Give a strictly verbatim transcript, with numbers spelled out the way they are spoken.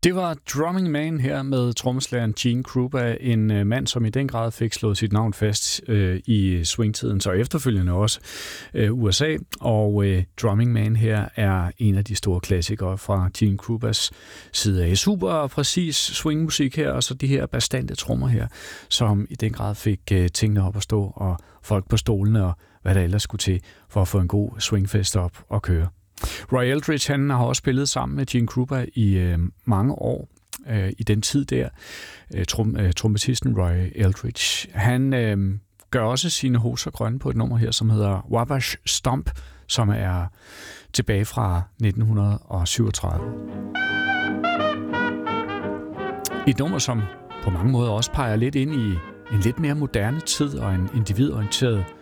Det var Drumming Man her med trommeslageren Gene Krupa, en øh, mand, som i den grad fik slået sit navn fast øh, i swingtiden, så efterfølgende også øh, U S A. Og øh, Drumming Man her er en af de store klassikere fra Gene Krupas side af. Super præcis swingmusik her, og så de her bastante trommer her, som i den grad fik øh, tingene op at stå, og folk på stolene, og hvad der ellers skulle til for at få en god swingfest op og køre. Roy Eldridge, han har også spillet sammen med Gene Krupa i øh, mange år. Øh, I den tid der, øh, trum, øh, trompetisten Roy Eldridge, han øh, gør også sine hoser grønne på et nummer her, som hedder Wabash Stomp, som er tilbage fra nitten syvogtredive. Et nummer, som på mange måder også peger lidt ind i en lidt mere moderne tid og en individorienteret